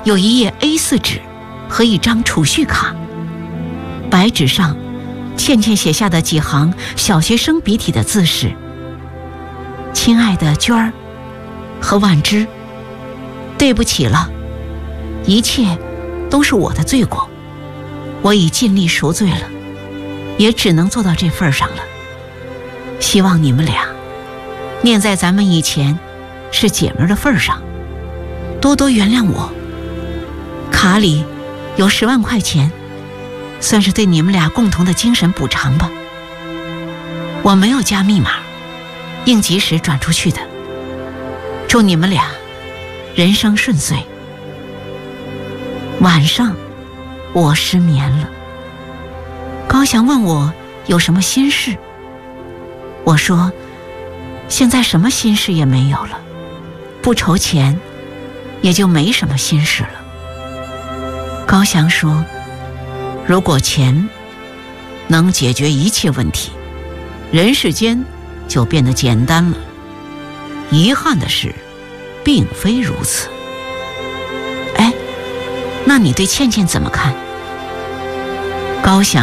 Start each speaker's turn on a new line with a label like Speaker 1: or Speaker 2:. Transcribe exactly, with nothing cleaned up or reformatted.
Speaker 1: 有一页 A 四 纸和一张储蓄卡，白纸上倩倩写下的几行小学生笔体的字是：亲爱的娟儿和万芝，对不起了，一切都是我的罪过，我已尽力赎罪了，也只能做到这份上了。希望你们俩念在咱们以前是姐妹的份上，多多原谅我。卡里有十万块钱，算是对你们俩共同的精神补偿吧。我没有加密码，应急时转出去的。祝你们俩人生顺遂。晚上我失眠了，高翔问我有什么心事，我说现在什么心事也没有了，不筹钱也就没什么心事了。高翔说，如果钱能解决一切问题，人世间就变得简单了。遗憾的是并非如此。哎，那你对倩倩怎么看？高翔